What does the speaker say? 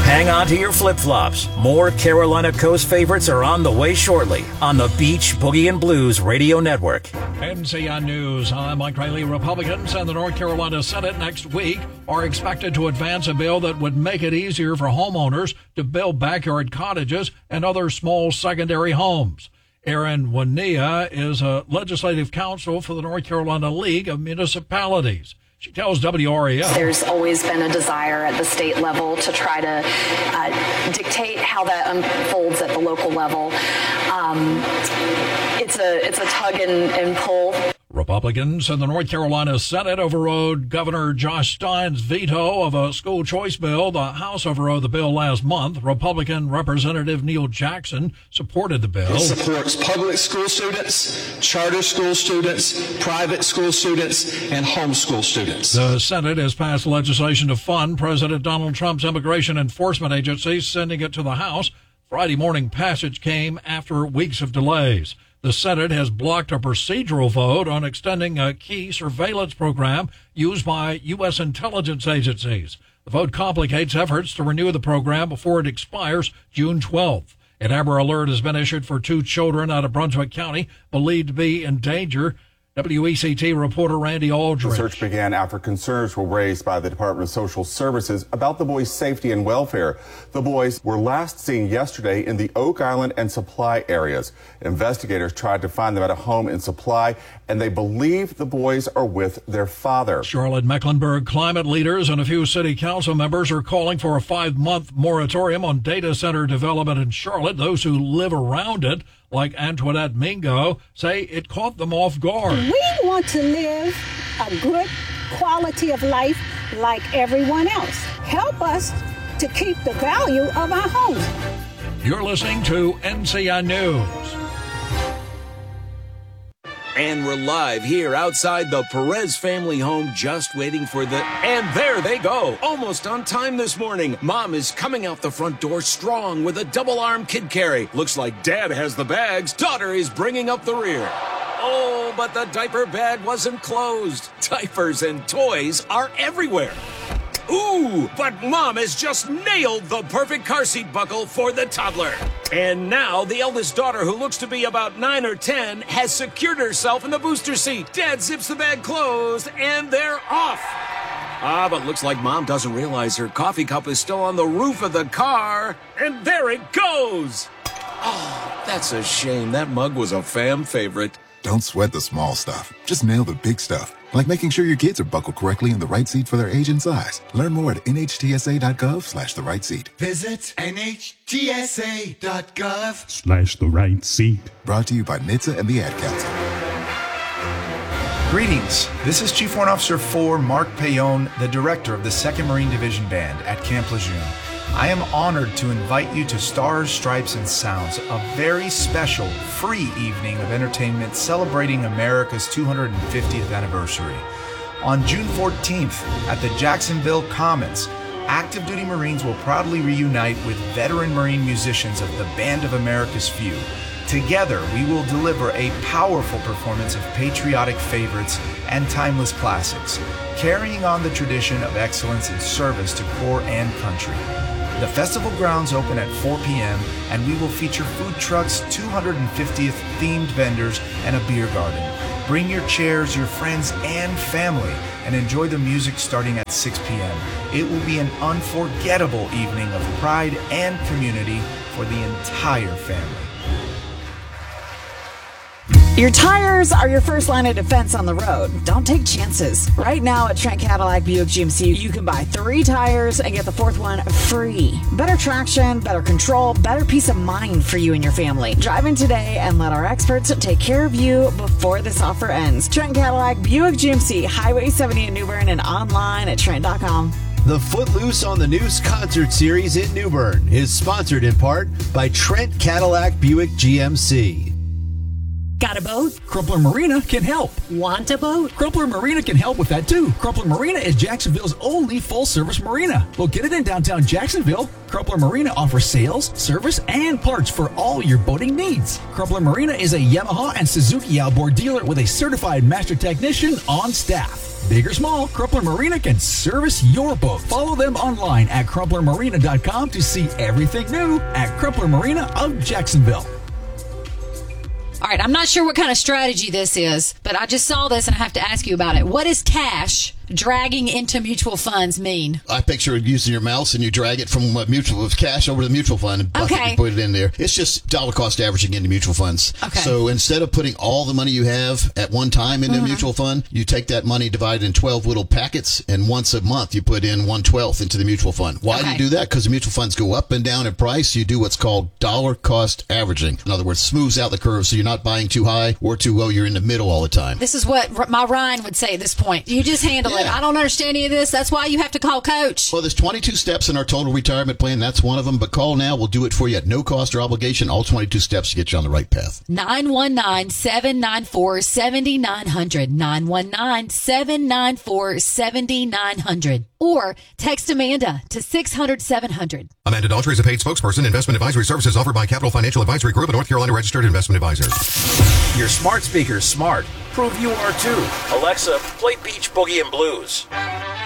Hang on to your flip-flops. More Carolina Coast favorites are on the way shortly on the Beach Boogie and Blues Radio Network. NCN News. I'm Mike Riley. Republicans in the North Carolina Senate next week are expected to advance a bill that would make it easier for homeowners to build backyard cottages and other small secondary homes. Erin Wania is a legislative counsel for the North Carolina League of Municipalities. She tells WRAL. There's always been a desire at the state level to try to dictate how that unfolds at the local level. It's a tug and pull. Republicans in the North Carolina Senate overrode Governor Josh Stein's veto of a school choice bill. The House overrode the bill last month. Republican Representative Neil Jackson supported the bill. It supports public school students, charter school students, private school students, and homeschool students. The Senate has passed legislation to fund President Donald Trump's immigration enforcement agency, sending it to the House. Friday morning passage came after weeks of delays. The Senate has blocked a procedural vote on extending a key surveillance program used by U.S. intelligence agencies. The vote complicates efforts to renew the program before it expires June 12th. An Amber Alert has been issued for 2 children out of Brunswick County believed to be in danger. WECT reporter Randy Aldridge. The search began after concerns were raised by the Department of Social Services about the boys' safety and welfare. The boys were last seen yesterday in the Oak Island and Supply areas. Investigators tried to find them at a home in Supply, and they believe the boys are with their father. Charlotte-Mecklenburg climate leaders and a few city council members are calling for a 5-month moratorium on data center development in Charlotte. Those who live around it, like Antoinette Mingo, say it caught them off guard. We want to live a good quality of life like everyone else. Help us to keep the value of our homes. You're listening to NCN News. And we're live here outside the Perez family home, just waiting for and there they go. Almost on time this morning. Mom is coming out the front door strong with a double-arm kid carry. Looks like Dad has the bags. Daughter is bringing up the rear. Oh, but the diaper bag wasn't closed. Diapers and toys are everywhere. Ooh, but Mom has just nailed the perfect car seat buckle for the toddler. And now the eldest daughter, who looks to be about 9 or 10, has secured herself in the booster seat. Dad zips the bag closed, and they're off. But looks like Mom doesn't realize her coffee cup is still on the roof of the car. And there it goes. Oh, that's a shame. That mug was a fam favorite. Don't sweat the small stuff. Just nail the big stuff. Like making sure your kids are buckled correctly in the right seat for their age and size. Learn more at nhtsa.gov/the right seat. Visit nhtsa.gov/the right seat. Brought to you by NHTSA and the Ad Council. Greetings. This is Chief Warrant Officer 4 Mark Payon, the director of the 2nd Marine Division Band at Camp Lejeune. I am honored to invite you to Stars, Stripes, and Sounds, a very special, free evening of entertainment celebrating America's 250th anniversary. On June 14th, at the Jacksonville Commons, active duty Marines will proudly reunite with veteran Marine musicians of the Band of America's Few. Together, we will deliver a powerful performance of patriotic favorites and timeless classics, carrying on the tradition of excellence in service to corps and country. The festival grounds open at 4 p.m. and we will feature food trucks, 250th themed vendors, and a beer garden. Bring your chairs, your friends, and family, and enjoy the music starting at 6 p.m. It will be an unforgettable evening of pride and community for the entire family. Your tires are your first line of defense on the road. Don't take chances. Right now at Trent Cadillac Buick GMC, you can buy 3 tires and get the 4th one free. Better traction, better control, better peace of mind for you and your family. Drive in today and let our experts take care of you before this offer ends. Trent Cadillac Buick GMC, Highway 70 in New Bern, and online at Trent.com. The Footloose on the News concert series in New Bern is sponsored in part by Trent Cadillac Buick GMC. Got a boat? Crumpler Marina can help. Want a boat? Crumpler Marina can help with that too. Crumpler Marina is Jacksonville's only full-service marina. Located in downtown Jacksonville, Crumpler Marina offers sales, service, and parts for all your boating needs. Crumpler Marina is a Yamaha and Suzuki outboard dealer with a certified master technician on staff. Big or small, Crumpler Marina can service your boat. Follow them online at crumplermarina.com to see everything new at Crumpler Marina of Jacksonville. All right, I'm not sure what kind of strategy this is, but I just saw this and I have to ask you about it. What is cash dragging into mutual funds mean? I picture using your mouse and you drag it from cash over to the mutual fund and bucket and put it in there. It's just dollar cost averaging into mutual funds. Okay. So instead of putting all the money you have at one time into a mutual fund, you take that money, divide it in 12 little packets, and once a month you put in 1/12 into the mutual fund. Why do you do that? Because the mutual funds go up and down in price. You do what's called dollar cost averaging. In other words, smooths out the curve so you're not buying too high or too low. You're in the middle all the time. This is what my Ryan would say at this point. You just handle it. I don't understand any of this. That's why you have to call Coach. Well, there's 22 steps in our total retirement plan. That's one of them. But call now. We'll do it for you at no cost or obligation. All 22 steps to get you on the right path. 919-794-7900. 919-794-7900. Or text Amanda to 600-700. Amanda Daughtry is a paid spokesperson. Investment advisory services offered by Capital Financial Advisory Group, a North Carolina registered investment advisor. Your smart speaker's smart. Prove you are too. Alexa, play Beach Boogie and Blues.